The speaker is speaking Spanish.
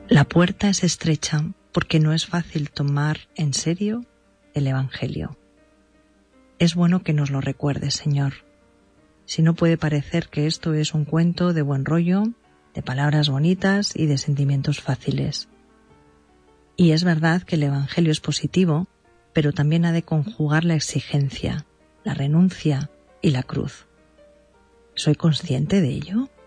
La puerta es estrecha porque no es fácil tomar en serio el Evangelio. Es bueno que nos lo recuerdes, Señor. Si no puede parecer que esto es un cuento de buen rollo, de palabras bonitas y de sentimientos fáciles. Y es verdad que el Evangelio es positivo, pero también ha de conjugar la exigencia, la renuncia y la cruz. ¿Soy consciente de ello?